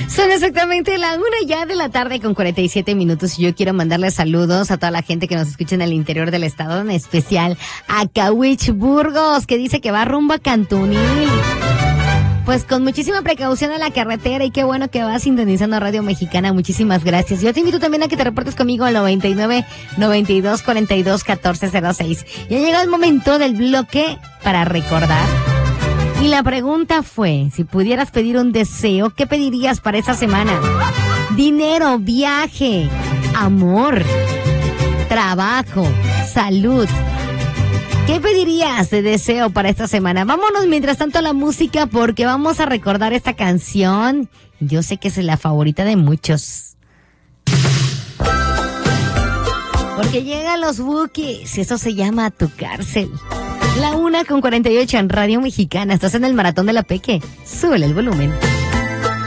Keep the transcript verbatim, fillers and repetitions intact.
Son exactamente la una ya de la tarde con cuarenta y siete minutos y yo quiero mandarle saludos a toda la gente que nos escucha en el interior del estado, en especial a Cawich Burgos, que dice que va rumbo a Cantunil. Pues con muchísima precaución a la carretera y qué bueno que vas sintonizando Radio Mexicana. Muchísimas gracias. Yo te invito también a que te reportes conmigo al noventa y nueve, noventa y dos, cuarenta y dos, catorce cero seis. Ya llegó el momento del bloque para recordar. Y la pregunta fue, si pudieras pedir un deseo, ¿qué pedirías para esta semana? Dinero, viaje, amor, trabajo, salud. ¿Qué pedirías de deseo para esta semana? Vámonos mientras tanto a la música porque vamos a recordar esta canción. Yo sé que es la favorita de muchos. Porque llegan los Bukis, eso se llama Tu Cárcel. La una con cuarenta y ocho en Radio Mexicana. Estás en el Maratón de la Peque. Súbele el volumen.